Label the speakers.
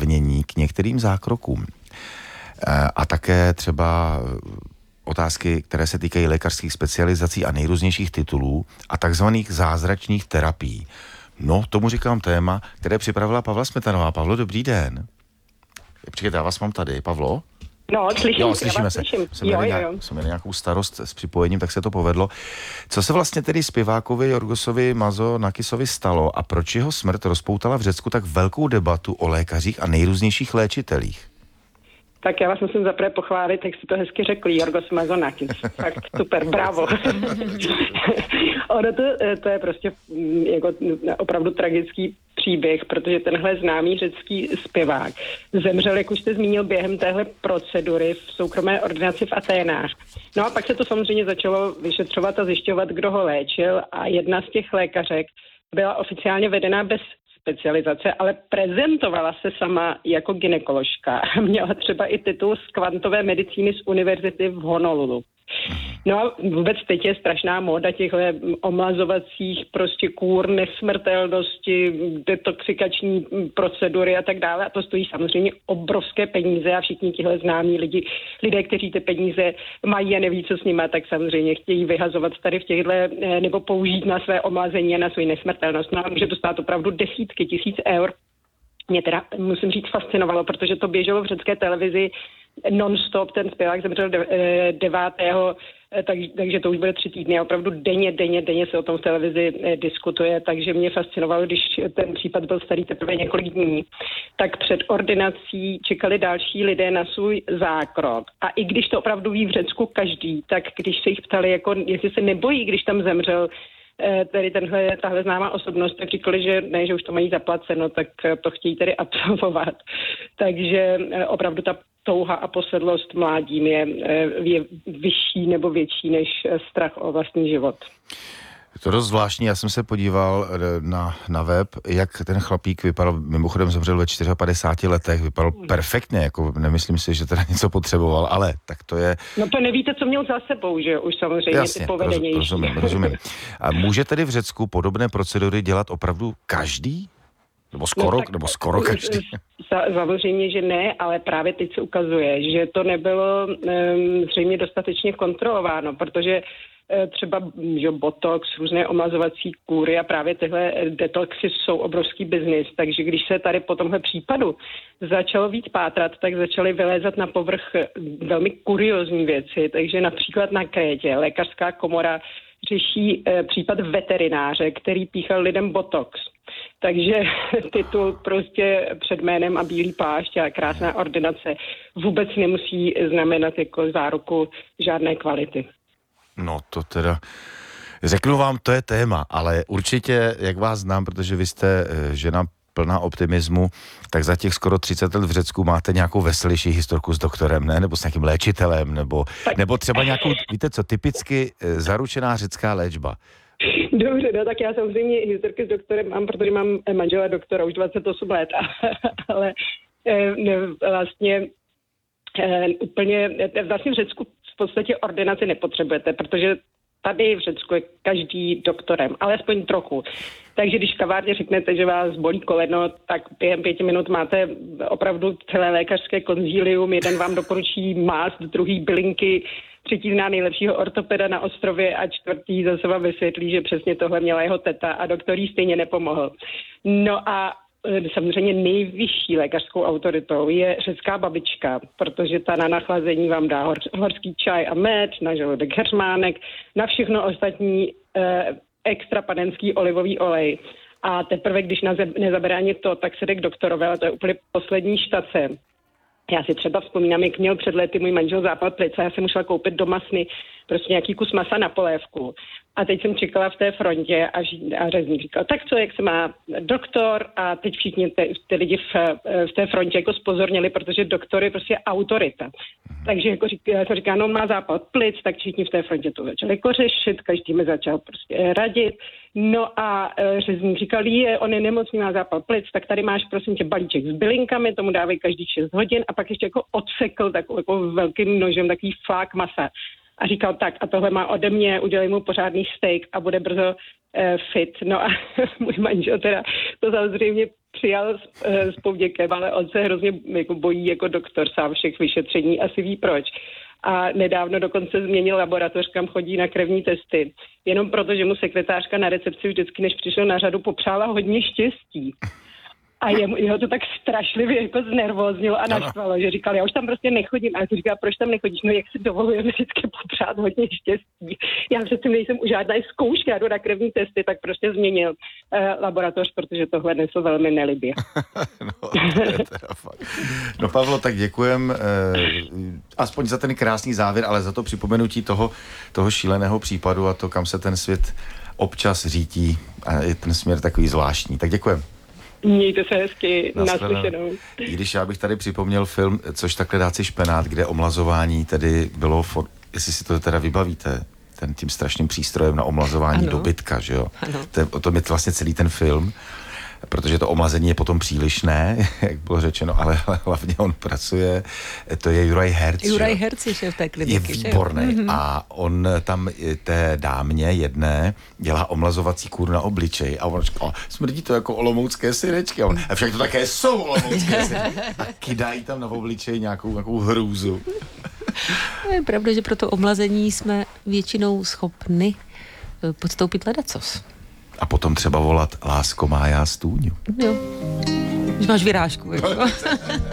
Speaker 1: ocenění k některým zákrokům. A také třeba otázky, které se týkají lékařských specializací a nejrůznějších titulů a takzvaných zázračných terapií. No, tomu říkám téma, které připravila Pavla Smetanová. Pavlo, dobrý den. Počkejte, já vás mám tady. Pavlo?
Speaker 2: No, slyším.
Speaker 1: Jo, slyšíme se. Jsem měl nějakou starost s připojením, tak se to povedlo. Co se vlastně tedy zpěvákovi Jorgosovi Mazonakisovi stalo a proč jeho smrt rozpoutala v Řecku tak velkou debatu o lékařích a nejrůznějších léčitelích?
Speaker 2: Tak já vás musím zaprvé pochválit, jak jste to hezky řekli, Jorgos Mazonakis. Fakt super, bravo. Ono to je prostě jako opravdu tragický příběh, protože tenhle známý řecký zpěvák zemřel, jak už jste zmínil, během téhle procedury v soukromé ordinaci v Aténách. No a pak se to samozřejmě začalo vyšetřovat a zjišťovat, kdo ho léčil a jedna z těch lékařek byla oficiálně vedená bez specializace, ale prezentovala se sama jako gynekoložka. Měla třeba i titul z kvantové medicíny z univerzity v Honolulu. No a vůbec teď je strašná móda těchto omlazovacích prostě kůr, nesmrtelnosti, detoxikační procedury a tak dále. A to stojí samozřejmě obrovské peníze a všichni tihle známí lidé, kteří ty peníze mají a neví, co s nimi, tak samozřejmě chtějí vyhazovat tady v těchto, nebo použít na své omlazení a na svou nesmrtelnost. No a může to stát opravdu desítky tisíc eur. Mě teda, musím říct, fascinovalo, protože to běželo v řecké televizi non-stop, ten zpěvák zemřel 9. Takže to už bude 3 týdny a opravdu denně se o tom v televizi diskutuje, takže mě fascinovalo, když ten případ byl starý teprve několik dní, tak před ordinací čekali další lidé na svůj zákrok. A i když to opravdu ví v Řecku každý, tak když se jich ptali, jako, jestli se nebojí, když tam zemřel tady tahle známá osobnost, tak říkali, že ne, že už to mají zaplaceno, tak to chtějí tedy absolvovat. Takže opravdu ta touha a posedlost mládím je vyšší nebo větší než strach o vlastní život.
Speaker 1: Je to dost zvláštní, já jsem se podíval na web, jak ten chlapík vypadal, mimochodem zemřel ve 54 letech, vypadal perfektně, jako nemyslím si, že teda něco potřeboval, ale tak to je...
Speaker 2: No to nevíte, co měl za sebou, že už samozřejmě
Speaker 1: jasně,
Speaker 2: ty povedenější.
Speaker 1: Rozumím. A může tedy v Řecku podobné procedury dělat opravdu každý? Nebo skoro každý?
Speaker 2: Samozřejmě, že ne, ale právě teď se ukazuje, že to nebylo zřejmě dostatečně kontrolováno, protože třeba botox, různé omlazovací kůry a právě tyhle detoxy jsou obrovský biznis, takže když se tady po tomhle případu začalo víc pátrat, tak začaly vylézat na povrch velmi kuriózní věci, takže například na Krétě lékařská komora řeší případ veterináře, který píchal lidem botox. Takže titul prostě před jménem a bílý plášť a krásná ordinace vůbec nemusí znamenat jako záruku žádné kvality.
Speaker 1: No to teda, řeknu vám, to je téma, ale určitě, jak vás znám, protože vy jste žena plná optimismu, tak za těch skoro 30 let v Řecku máte nějakou veselější historku s doktorem, ne? Nebo s nějakým léčitelem, nebo třeba nějakou, víte co, typicky zaručená řecká léčba.
Speaker 2: Dobře, no tak já samozřejmě historky s doktorem mám, protože mám manžela doktora už 28 let, ale vlastně úplně v Řecku v podstatě ordinaci nepotřebujete, protože tady v Řecku je každý doktorem, alespoň trochu. Takže když v kavárně řeknete, že vás bolí koleno, tak během 5 minut máte opravdu celé lékařské konzílium. Jeden vám doporučí mást, druhý bylinky, třetí zná nejlepšího ortopeda na ostrově a čtvrtý zase vám vysvětlí, že přesně tohle měla jeho teta a doktor jí stejně nepomohl. No a samozřejmě nejvyšší lékařskou autoritou je řecká babička, protože ta na nachlazení vám dá horský čaj a med, na žaludek heřmánek, na všechno ostatní extra panenský olivový olej. A teprve, když nezabere ani to, tak se jde k doktorovi, ale to je úplně poslední štace. Já si třeba vzpomínám, jak měl před lety můj manžel zápal plic a já jsem musela koupit do masny prostě nějaký kus masa na polévku. A teď jsem čekala v té frontě a řezník říkal, tak co, jak se má doktor? A teď všichni ty lidi v té frontě jako spozornili, protože doktor je prostě autorita. Takže jako říká, no má zápal plic, tak všichni v té frontě to začali jako řešit, každý mi začal prostě radit. No a řezník říkal, on je nemocný, má zápal plic, tak tady máš prosím tě balíček s bylinkami, tomu dávají každých 6 hodin a pak ještě jako odsekl takovým jako velkým nožem takový flák masa. a říkal tak a tohle má ode mě, udělej mu pořádný steak a bude brzo fit. No a můj manžel teda to samozřejmě přijal s povděkem, ale on se hrozně jako bojí jako doktor sám všech vyšetření, asi ví proč. A nedávno dokonce změnil laboratoř, kam chodí na krevní testy. Jenom proto, že mu sekretářka na recepci vždycky, než přišel na řadu, popřála hodně štěstí. A jeho to tak strašlivě jako znervóznilo a naštvalo, že říkal, já už tam prostě nechodím. A já to říkala, proč tam nechodíš? No jak si dovolujeme vždycky popřát hodně štěstí. Já přece nejsem už žádná zkouška, já jdu na krevní testy, tak prostě změnil laboratoř, protože tohle nesl velmi nelibě.
Speaker 1: No, to je teda fakt. No Pavlo, tak děkujem aspoň za ten krásný závěr, ale za to připomenutí toho šíleného případu a to, kam se ten svět občas řítí a je ten směr takový zvláštní. Tak děkujem.
Speaker 2: Mějte se hezky, naslyšenou.
Speaker 1: I když já bych tady připomněl film, což takhle dát si špenát, kde omlazování tedy bylo, jestli si to teda vybavíte, tím strašným přístrojem na omlazování dobytka, že jo? O tom je vlastně celý ten film, protože to omlazení je potom přílišné, jak bylo řečeno, ale hlavně on pracuje, to je Juraj Herc.
Speaker 3: Juraj Herc je šéf té kliniky.
Speaker 1: Je výborný a on tam té dámě jedné dělá omlazovací kůru na obličej a on říká, smrdí to jako olomoucké syrečky. A však to také jsou olomoucké syrečky. A kydají tam na obličej nějakou hrůzu.
Speaker 3: Je pravda, že pro to omlazení jsme většinou schopni podstoupit ledacos.
Speaker 1: A potom třeba volat, lásko má já stůňu.
Speaker 3: Jo. Už máš vyrážku. Jako.